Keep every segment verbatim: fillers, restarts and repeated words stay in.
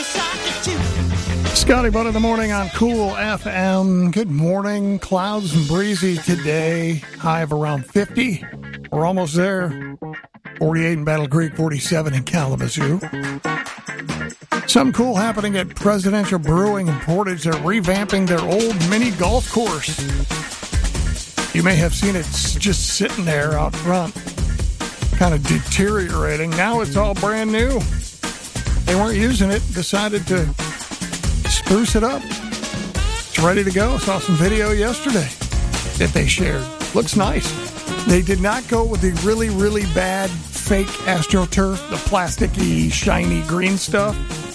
Scotty Butt in the morning on Cool F M. Good morning. Clouds and breezy today. High of around fifty. We're almost there. forty-eight in Battle Creek, forty-seven in Kalamazoo. Something cool happening at Presidential Brewing in Portage. They're revamping their old mini golf course. You may have seen it just sitting there out front, kind of deteriorating. Now it's all brand new. They weren't using it, decided to spruce it up. It's ready to go. Saw some video yesterday that they shared. Looks nice. They did not go with the really, really bad fake AstroTurf, the plasticky, shiny green stuff.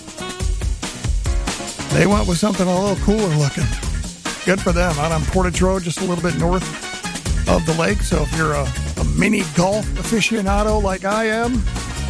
They went with something a little cooler looking. Good for them. Out on Portage Road, just a little bit north of the lake. So if you're a, a mini golf aficionado like I am,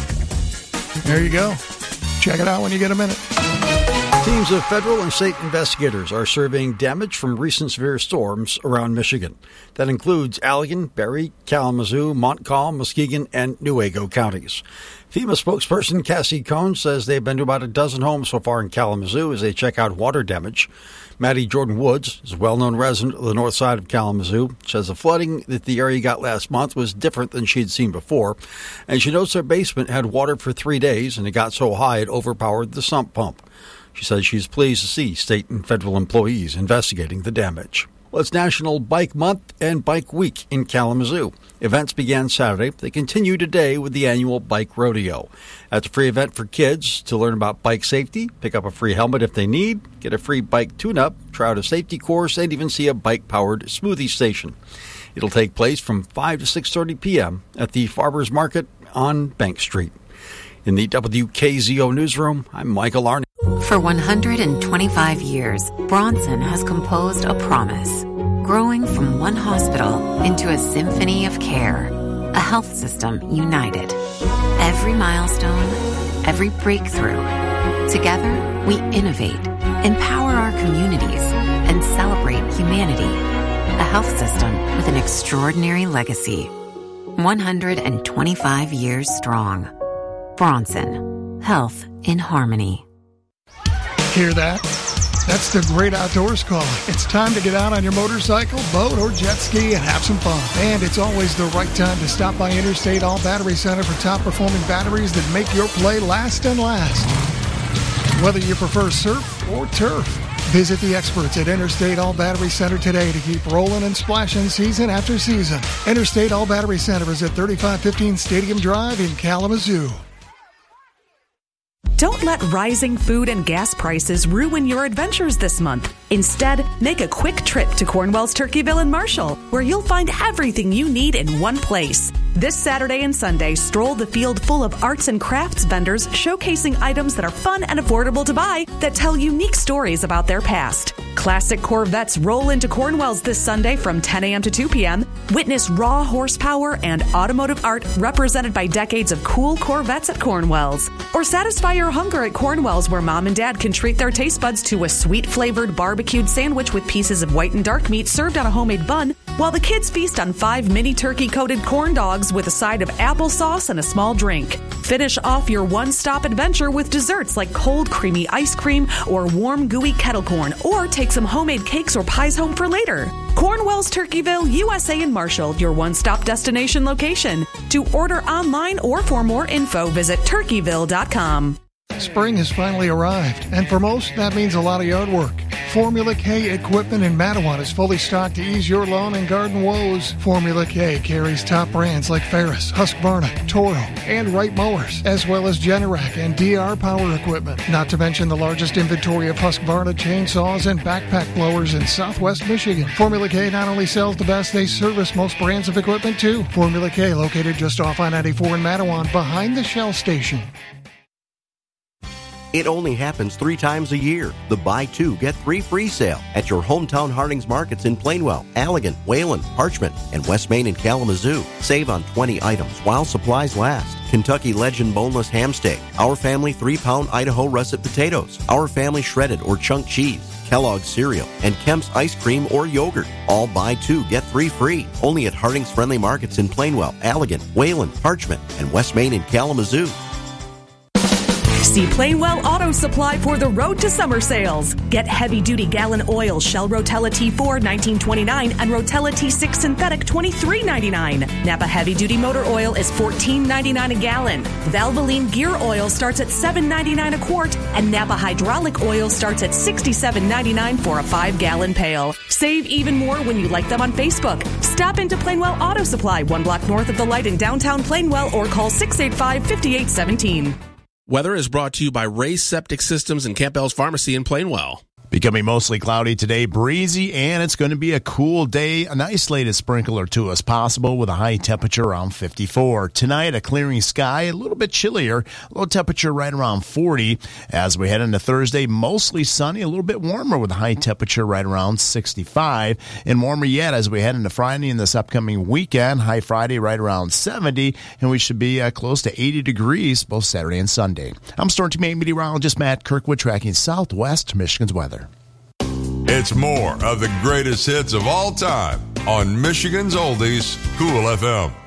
there you go. Check it out when you get a minute. Teams of federal and state investigators are surveying damage from recent severe storms around Michigan. That includes Allegan, Berry, Kalamazoo, Montcalm, Muskegon, and Newaygo counties. FEMA spokesperson Cassie Cohn says they've been to about a dozen homes so far in Kalamazoo as they check out water damage. Maddie Jordan Woods is a well-known resident of the north side of Kalamazoo. Says the flooding that the area got last month was different than she'd seen before. And she notes their basement had water for three days, and it got so high it overpowered the sump pump. She says she's pleased to see state and federal employees investigating the damage. Well, it's National Bike Month and Bike Week in Kalamazoo. Events began Saturday. They continue today with the annual Bike Rodeo. That's a free event for kids to learn about bike safety, pick up a free helmet if they need, get a free bike tune-up, try out a safety course, and even see a bike-powered smoothie station. It'll take place from five to six thirty p.m. at the Farmers Market on Bank Street. In the W K Z O newsroom, I'm Michael Arney. For one hundred twenty-five years, Bronson has composed a promise, growing from one hospital into a symphony of care, a health system united. Every milestone, every breakthrough. Together, we innovate, empower our communities, and celebrate humanity. A health system with an extraordinary legacy. one hundred twenty-five years strong. Bronson, health in harmony. Hear that? That's the great outdoors calling. It's time to get out on your motorcycle, boat, or jet ski and have some fun. And it's always the right time to stop by Interstate All Battery Center for top-performing batteries that make your play last and last. Whether you prefer surf or turf, visit the experts at Interstate All Battery Center today to keep rolling and splashing season after season. Interstate All Battery Center is at thirty-five fifteen Stadium Drive in Kalamazoo. Don't let rising food and gas prices ruin your adventures this month. Instead, make a quick trip to Cornwell's Turkeyville and Marshall, where you'll find everything you need in one place. This Saturday and Sunday, stroll the field full of arts and crafts vendors showcasing items that are fun and affordable to buy that tell unique stories about their past. Classic Corvettes roll into Cornwell's this Sunday from ten a.m. to two p.m. Witness raw horsepower and automotive art represented by decades of cool Corvettes at Cornwell's. Or satisfy your hunger at Cornwell's, where mom and dad can treat their taste buds to a sweet-flavored barbecued sandwich with pieces of white and dark meat served on a homemade bun, while the kids feast on five mini turkey-coated corn dogs with a side of applesauce and a small drink. Finish off your one-stop adventure with desserts like cold, creamy ice cream or warm, gooey kettle corn, or take some homemade cakes or pies home for later. Cornwell's Turkeyville, U S A and Marshall, your one-stop destination location. To order online or for more info, visit turkeyville dot com. Spring has finally arrived, and for most, that means a lot of yard work. Formula K equipment in Matawan is fully stocked to ease your lawn and garden woes. Formula K carries top brands like Ferris, Husqvarna, Toro, and Wright mowers, as well as Generac and D R power equipment. Not to mention the largest inventory of Husqvarna chainsaws and backpack blowers in Southwest Michigan. Formula K not only sells the best, they service most brands of equipment too. Formula K, located just off I ninety-four in Matawan, behind the Shell station. It only happens three times a year. The buy two, get three free sale at your hometown Harding's markets in Plainwell, Allegan, Wayland, Parchment, and West Main and Kalamazoo. Save on twenty items while supplies last. Kentucky Legend boneless ham steak, Our Family three-pound Idaho russet potatoes, Our Family shredded or chunk cheese, Kellogg's cereal, and Kemp's ice cream or yogurt. All buy two, get three free. Only at Harding's Friendly Markets in Plainwell, Allegan, Wayland, Parchment, and West Main and Kalamazoo. See Plainwell Auto Supply for the road to summer sales. Get heavy-duty gallon oil Shell Rotella T four nineteen twenty-nine and Rotella T six synthetic twenty-three ninety-nine. Napa heavy-duty motor oil is fourteen ninety-nine a gallon. Valvoline gear oil starts at seven ninety-nine a quart, and Napa hydraulic oil starts at sixty-seven ninety-nine for a five-gallon pail. Save even more when you like them on Facebook. Stop into Plainwell Auto Supply, one block north of the light in downtown Plainwell, or call six eight five, five eight one seven. Weather is brought to you by Ray's Septic Systems and Campbell's Pharmacy in Plainwell. Becoming mostly cloudy today, breezy, and it's going to be a cool day. An isolated sprinkle or two is possible with a high temperature around fifty-four. Tonight, a clearing sky, a little bit chillier, low temperature right around forty. As we head into Thursday, mostly sunny, a little bit warmer with a high temperature right around sixty-five. And warmer yet as we head into Friday and this upcoming weekend, high Friday right around seventy, and we should be uh, close to eighty degrees both Saturday and Sunday. I'm Storm Team eight meteorologist Matt Kirkwood tracking Southwest Michigan's weather. It's more of the greatest hits of all time on Michigan's Oldies, Cool F M.